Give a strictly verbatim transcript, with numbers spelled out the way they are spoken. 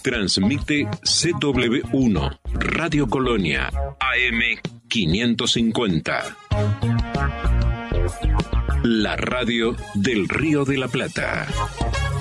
Transmite C W uno, Radio Colonia, A M quinientos cincuenta. La radio del Río de la Plata.